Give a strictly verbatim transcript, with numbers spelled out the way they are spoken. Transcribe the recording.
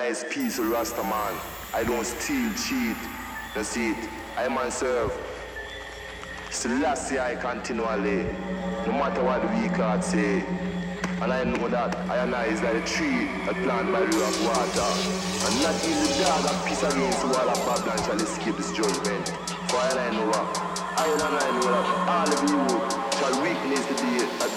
is peace, Rasta man. I don't steal, cheat. That's it. I myself. Selassie I continually. No matter what the weak heart say. And I know that I and I is like a tree that planted by the river of water. And not even the dog that piss against the wall of Babylon shall escape this judgment. For I and I know what. I and I know that all of you shall witness the day that